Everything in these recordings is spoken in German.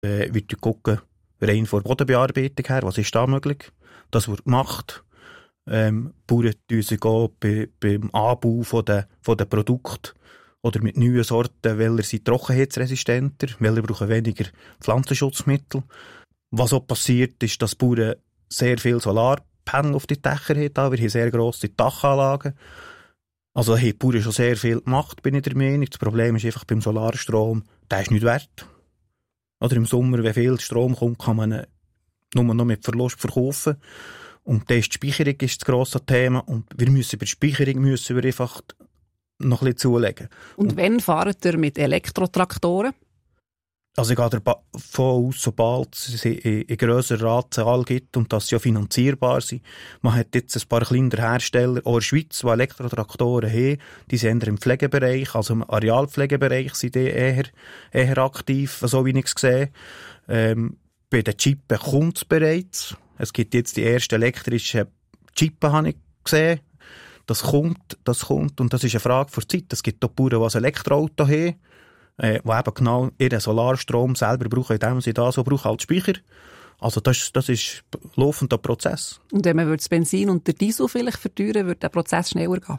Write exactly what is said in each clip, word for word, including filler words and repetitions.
Äh, wird gucken, rein von der Bodenbearbeitung her, was ist da möglich? Das wird gemacht. Ähm, Bauern tun sich auch bei, beim Anbau von den, von den Produkten oder mit neuen Sorten, welche sind trockenheitsresistenter, welche brauchen weniger Pflanzenschutzmittel. Was auch passiert, ist, dass Bauern sehr viel Solarpanel auf die Dächer haben. Wir haben sehr grosse Dachanlagen. Also haben die Bauern schon sehr viel gemacht, bin ich der Meinung. Das Problem ist einfach beim Solarstrom, der ist nicht wert. Oder im Sommer, wenn viel Strom kommt, kann man ihn nur noch mit Verlust verkaufen. Und dann ist die Speicherung ist das grosse Thema. Und wir müssen bei der Speicherung müssen wir einfach noch ein bisschen zulegen. Und, Und wann fahrt ihr mit Elektrotraktoren? Also ich gehe davon aus, sobald es eine grössere Anzahl gibt und dass sie ja finanzierbar sind. Man hat jetzt ein paar kleinere Hersteller, auch in der Schweiz, die Elektrotraktoren haben. Die sind eher im Pflegebereich, also im Arealpflegebereich sind die eher, eher aktiv, so wie ich es sehe. Ähm, bei den Chippen kommt es bereits. Es gibt jetzt die ersten elektrischen Chippen, habe ich gesehen. Das kommt, das kommt und das ist eine Frage der Zeit. Es gibt auch Bauern, die ein Elektroauto haben, äh, die eben genau ihren Solarstrom selber brauchen, indem sie das so brauchen als Speicher. Also das, das ist ein laufender Prozess. Und wenn man das Benzin und den Diesel vielleicht verteuern, würde der Prozess schneller gehen?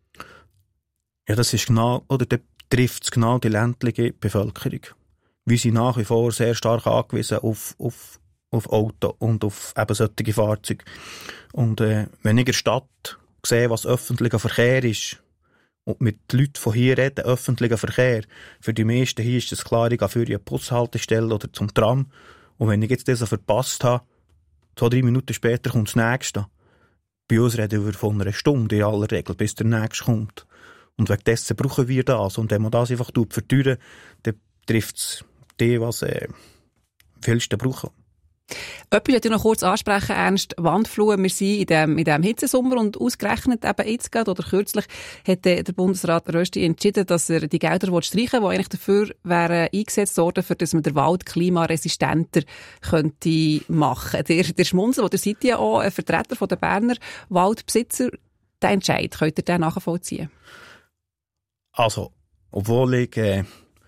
Ja, das ist genau, oder da trifft es genau die ländliche Bevölkerung. Wir sind nach wie vor sehr stark angewiesen auf, auf, auf Auto und auf eben solche Fahrzeuge. Und äh, wenn ich in der Stadt sehe, was öffentlicher Verkehr ist, und mit den Leuten von hier reden, öffentlicher Verkehr, für die meisten hier ist das klar, ich gehe für eine Bushaltestelle oder zum Tram. Und wenn ich jetzt das verpasst habe, zwei, drei Minuten später kommt das Nächste. Bei uns reden wir von einer Stunde in aller Regel, bis der Nächste kommt. Und wegen dessen brauchen wir das. Und wenn man das einfach verteuern, dann trifft es die, was äh, am vielsten brauchen. Etwas möchte ich noch kurz ansprechen, Ernst. Wandfluen, wir sind in diesem in dem Hitzesommer und ausgerechnet eben jetzt gerade oder kürzlich hat der Bundesrat Rösti entschieden, dass er die Gelder streichen will, die eigentlich dafür wären eingesetzt worden, für dass man den Wald klimaresistenter könnte machen. Der, der Schmunzel, der seid ja auch ein Vertreter von der Berner Waldbesitzer, der Entscheid, könnt ihr den nachvollziehen? Also, obwohl ich äh,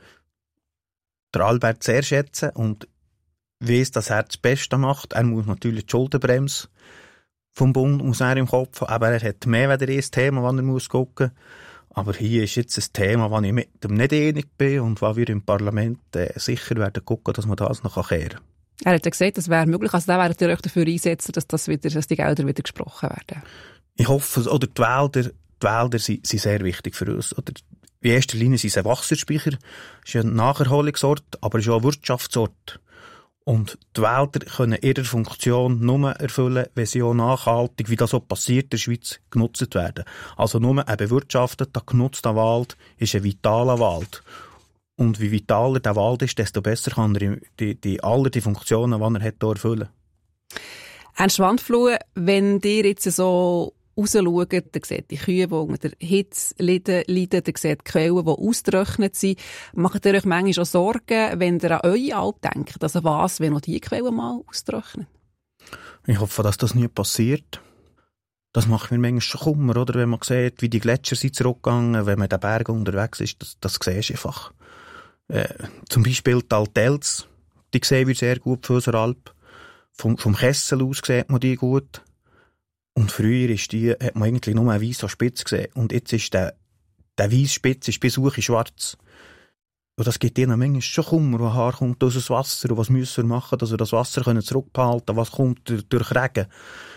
der Albert sehr schätze und weiss, dass er das Beste macht. Er muss natürlich die Schuldenbremse vom Bund muss er im Kopf haben. Aber er hat mehr als ein Thema, das er muss gucken muss. Aber hier ist jetzt ein Thema, das ich mit dem nicht einig bin und wo wir im Parlament äh, sicher werden gucken, dass man das noch kehren kann. Er hat ja gesagt, das wäre möglich. Also da wären ihr euch dafür einsetzen, dass, das wieder, dass die Gelder wieder gesprochen werden. Ich hoffe, oder die Wälder, die Wälder sind, sind sehr wichtig für uns. Oder in erster Linie sind sie ein Wasserspeicher. Das ist ein Nacherholungsort, aber es ist auch ein Wirtschaftsort. Und die Wälder können ihre Funktion nur erfüllen, wenn sie auch nachhaltig, wie das auch passiert in der Schweiz, genutzt werden. Also nur ein bewirtschafteter, genutzter Wald ist ein vitaler Wald. Und wie vitaler der Wald ist, desto besser kann er die, die, alle die Funktionen, die er hat, erfüllen. Ernst Wandfluen, wenn ihr jetzt so rausschaut, dann seht die Kühe, die unter der Hitze leiden, dann seht die Quellen, die ausgetrocknet sind. Macht ihr euch manchmal auch Sorgen, wenn ihr an eure Alp denkt? Also was, wenn auch diese Quellen mal austrocknen? Ich hoffe, dass das nie passiert. Das macht mir manchmal schon Kummer, oder? Wenn man sieht, wie die Gletscher sind zurückgegangen, wenn man in den Bergen unterwegs ist, das, das siehst du einfach. Äh, zum Beispiel die Altels, die sehen wir sehr gut für unsere Alp. Vom, vom Kessel aus sieht man die gut. Und früher ist die, hat man eigentlich nur eine weisse Spitze gesehen. Und jetzt ist der, der weisse Spitze ist bis hoch schwarz. Und das gibt ihnen manchmal schon Kummer, wo Haar kommt aus dem Wasser. Und was müssen wir machen, dass wir das Wasser zurückbehalten können? Was kommt durch, durch Regen?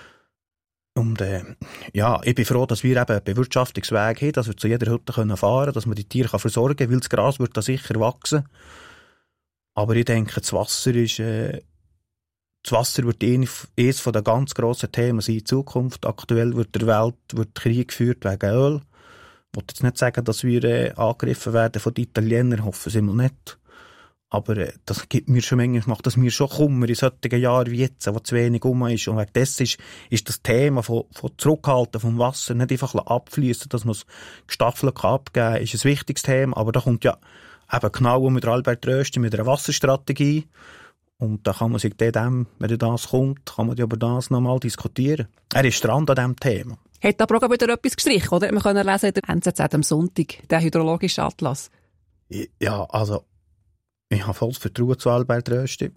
Und äh, ja, ich bin froh, dass wir eben einen Bewirtschaftungsweg haben, dass wir zu jeder Hütte fahren können, dass man die Tiere versorgen kann, weil das Gras wird da sicher wachsen. Aber ich denke, das Wasser ist... Äh, Das Wasser wird eines von den ganz grossen Themen sein in Zukunft. Aktuell wird der Welt wird Krieg geführt wegen Öl. Ich will jetzt nicht sagen, dass wir äh, angegriffen werden von den Italienern, hoffen sie mal nicht. Aber äh, das gibt mir schon manchmal, macht das mir schon Kummer in solchen Jahren wie jetzt, wo zu wenig um ist. Und wegen dessen ist, ist das Thema von, von Zurückhalten vom Wasser nicht einfach abfließen, dass man es gestaffelt abgeben kann, ist ein wichtiges Thema. Aber da kommt ja eben genau mit Albert Rösti mit einer Wasserstrategie. Und da kann man sich dem, wenn das kommt, kann man über das nochmal diskutieren. Er ist dran an diesem Thema. Hat aber auch wieder etwas gestrichen, oder? Wir können lesen in der N Z Z am Sonntag, der hydrologische Atlas. Ja, also, ich habe volles Vertrauen zu Albert Rösti.